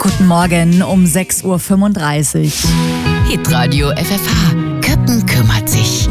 Guten Morgen um 6.35 Uhr. Hitradio FFH. Köppen kümmert sich.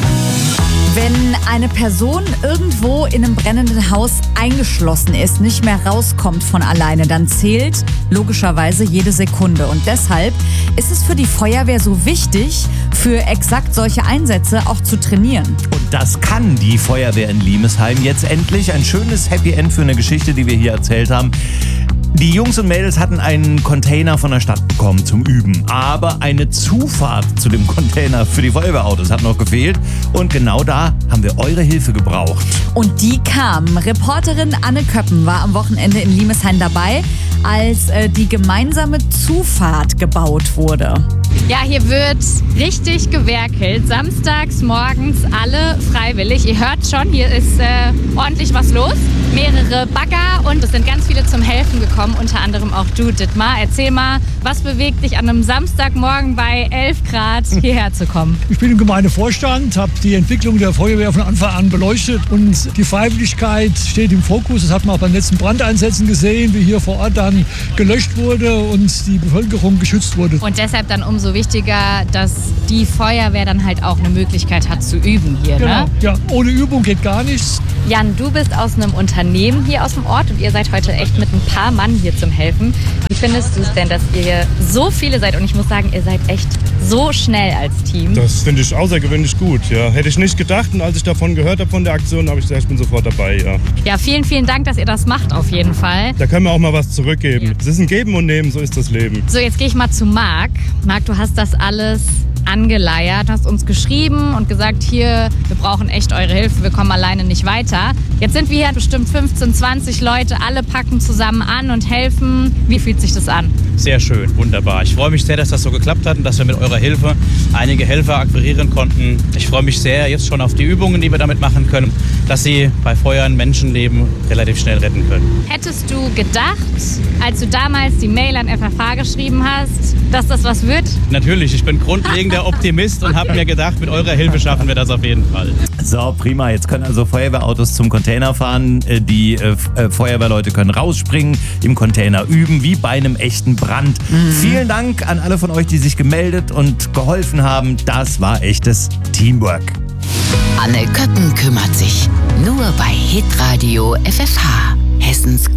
Wenn eine Person irgendwo in einem brennenden Haus eingeschlossen ist, nicht mehr rauskommt von alleine, dann zählt logischerweise jede Sekunde. Und deshalb ist es für die Feuerwehr so wichtig, für exakt solche Einsätze auch zu trainieren. Und das kann die Feuerwehr in Limesheim jetzt endlich. Ein schönes Happy End für eine Geschichte, die wir hier erzählt haben. Die Jungs und Mädels hatten einen Container von der Stadt bekommen zum Üben. Aber eine Zufahrt zu dem Container für die Feuerwehrautos hat noch gefehlt. Und genau da haben wir eure Hilfe gebraucht. Und die kam. Reporterin Anne Köppen war am Wochenende in Limesheim dabei, als die gemeinsame Zufahrt gebaut wurde. Ja, hier wird richtig gewerkelt. Samstags morgens alle freiwillig. Ihr hört schon, hier ist ordentlich was los. Mehrere Bagger und es sind ganz viele zum Helfen gekommen, unter anderem auch du, Dittmar. Erzähl mal, was bewegt dich an einem Samstagmorgen bei 11 Grad hierher zu kommen? Ich bin im Gemeindevorstand, habe die Entwicklung der Feuerwehr von Anfang an beleuchtet und die Freiwilligkeit steht im Fokus. Das hat man auch beim letzten Brandeinsätzen gesehen, wie hier vor Ort dann gelöscht wurde und die Bevölkerung geschützt wurde. Und deshalb dann umso wichtiger, dass die Feuerwehr dann halt auch eine Möglichkeit hat zu üben hier, Genau. Ne? Ja, ohne Übung geht gar nichts. Jan, du bist aus einem Unternehmen hier aus dem Ort und ihr seid heute echt mit ein paar Mann hier zum Helfen. Wie findest du es denn, dass ihr hier so viele seid? Und ich muss sagen, ihr seid echt so schnell als Team. Das finde ich außergewöhnlich gut, ja. Hätte ich nicht gedacht und als ich davon gehört habe von der Aktion, habe ich gesagt, ich bin sofort dabei, ja. Ja, vielen, vielen Dank, dass ihr das macht auf jeden Fall. Da können wir auch mal was zurückgeben. Es ist ein Geben und Nehmen, so ist das Leben. So, jetzt gehe ich mal zu Marc. Marc, du hast das alles angeleiert, hast uns geschrieben und gesagt, hier, wir brauchen echt eure Hilfe, wir kommen alleine nicht weiter. Jetzt sind wir hier bestimmt 15, 20 Leute, alle packen zusammen an und helfen. Wie fühlt sich das an? Sehr schön, wunderbar. Ich freue mich sehr, dass das so geklappt hat und dass wir mit eurer Hilfe einige Helfer akquirieren konnten. Ich freue mich sehr jetzt schon auf die Übungen, die wir damit machen können, dass sie bei Feuern Menschenleben relativ schnell retten können. Hättest du gedacht, als du damals die Mail an FFH geschrieben hast, dass das was wird? Natürlich, ich bin grundlegender Optimist und habe mir gedacht, mit eurer Hilfe schaffen wir das auf jeden Fall. So, prima. Jetzt können also Feuerwehrautos zum Container fahren. Die Feuerwehrleute können rausspringen, im Container üben, wie bei einem echten Brand. Vielen Dank an alle von euch, die sich gemeldet und geholfen haben. Das war echtes Teamwork. Anne Köppen kümmert sich. Nur bei Hitradio FFH. Hessens